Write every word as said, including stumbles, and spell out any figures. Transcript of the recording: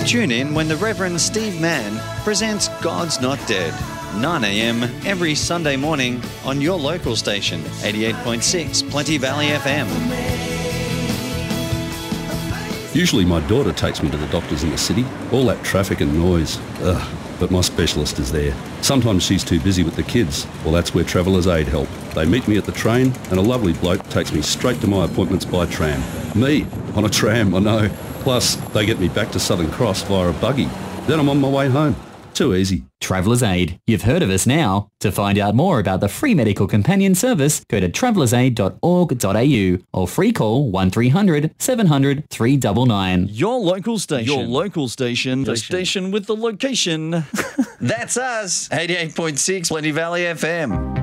Tune in when the Reverend Steve Mann presents God's Not Dead, nine a m every Sunday morning on your local station, eighty-eight point six Plenty Valley F M. Usually my daughter takes me to the doctors in the city. All that traffic and noise. Ugh. But my specialist is there. Sometimes she's too busy with the kids. Well, that's where Travellers Aid help. They meet me at the train and a lovely bloke takes me straight to my appointments by tram. Me, on a tram, I know. Plus, they get me back to Southern Cross via a buggy. Then I'm on my way home. Too easy. Travellers Aid. You've heard of us now. To find out more about the free medical companion service, go to travellers aid dot org dot a u or free call one three hundred seven hundred three nine nine. Your local station. Your local station. The station with the location. That's us, eighty-eight point six Plenty Valley F M.